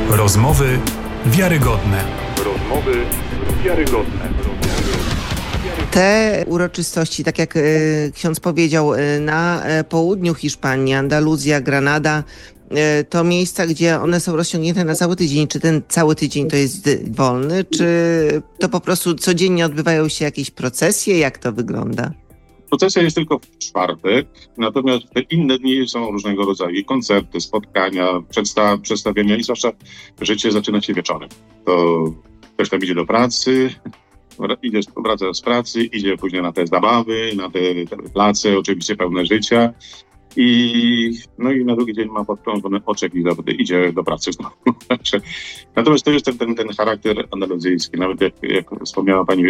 Rozmowy wiarygodne. Rozmowy wiarygodne. Te uroczystości, tak jak ksiądz powiedział, na południu Hiszpanii, Andaluzja, Granada, to miejsca, gdzie one są rozciągnięte na cały tydzień. Czy ten cały tydzień to jest wolny, czy to po prostu codziennie odbywają się jakieś procesje? Jak to wygląda? Procesja jest tylko w czwartek, natomiast te inne dni są różnego rodzaju koncerty, spotkania, przedstawienia i zwłaszcza życie zaczyna się wieczorem. To ktoś tam idzie do pracy, wraca z pracy, idzie później na te zabawy, na te place, oczywiście pełne życia i na drugi dzień ma podkrążone oczek i idzie do pracy znowu. Natomiast to jest ten charakter andaluzyjski, nawet jak wspomniała Pani,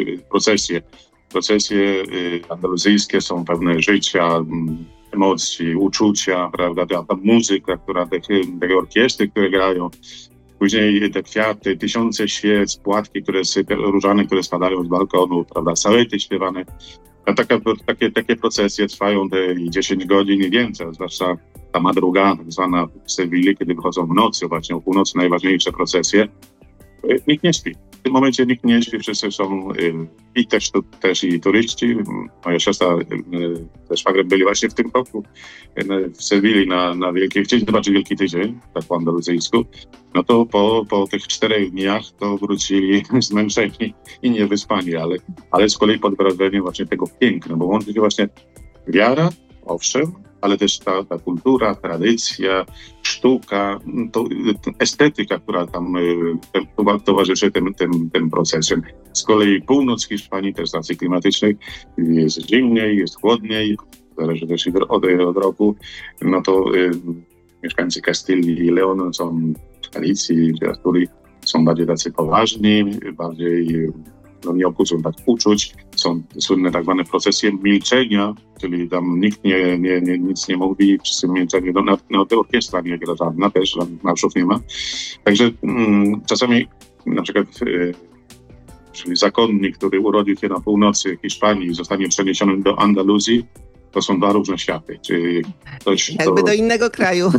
procesje andaluzyjskie są pełne życia, emocji, uczucia, prawda, ta muzyka, te orkiestry, które grają, później te kwiaty, tysiące świec, płatki, różane, które spadają z balkonu, prawda, salety śpiewane. A takie procesje trwają 10 godzin i więcej, zwłaszcza ta madrugada, tak zwana w Sewilli, kiedy wychodzą w nocy, właśnie o północy najważniejsze procesje. Nikt nie śpi. W tym momencie nikt nie śpi, wszyscy są też i turyści. Moja siostra, też szwagier byli właśnie w tym roku w Sewilli na chcieli zobaczyć Wielki Tydzień, tak po andaluzyjsku. No to po tych 4 dniach to wrócili zmęczeni i niewyspani, ale z kolei pod wrażeniem właśnie tego piękna, bo łączy się właśnie wiara, owszem, ale też ta kultura, tradycja, sztuka, estetyka, która tam towarzyszy tym procesem. Z kolei północ Hiszpanii, też z racji klimatycznej, jest zimniej, jest chłodniej, zależy też od roku. No to mieszkańcy Kastylii i Leonu są w Galicji, w Asturii, są bardziej tacy poważni, bardziej nie obudzą tak uczuć. Są słynne tak zwane procesje milczenia, czyli tam nikt nic nie mówi, wszyscy milczenie, te orkiestra nie gra żadna, też marszów nie ma. Także czasami na przykład czyli zakonnik, który urodził się na północy Hiszpanii i zostanie przeniesiony do Andaluzji, to są 2 różne światy. Czyli ktoś, jakby do innego kraju.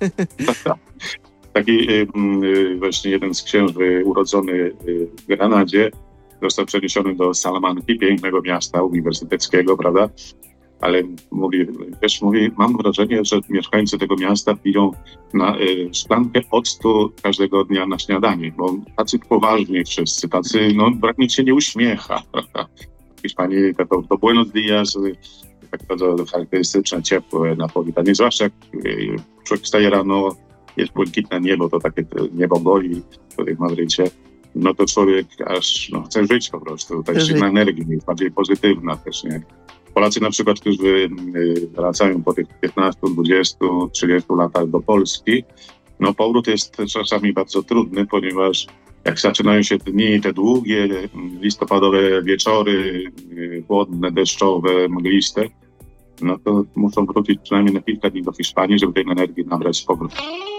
Taki właśnie jeden z księży urodzony w Granadzie został przeniesiony do Salamanki, pięknego miasta uniwersyteckiego, prawda? Ale mówi, mam wrażenie, że mieszkańcy tego miasta piją szklankę octu każdego dnia na śniadanie, bo tacy poważni wszyscy, nikt się nie uśmiecha, prawda? W Hiszpanii to Buenos Dias, tak bardzo charakterystyczne, ciepłe napowitanie, zwłaszcza jak człowiek wstaje rano, jest błękitne niebo, to takie niebo goli tutaj w Madrycie. No to człowiek aż chce żyć po prostu. Ta silna energia jest bardziej pozytywna też, nie? Polacy na przykład, którzy wracają po tych 15, 20, 30 latach do Polski, powrót jest czasami bardzo trudny, ponieważ jak zaczynają się dni, te długie listopadowe wieczory, chłodne, deszczowe, mgliste, no to muszą wrócić przynajmniej na kilka dni do Hiszpanii, żeby tej energii nabrać z powrotem.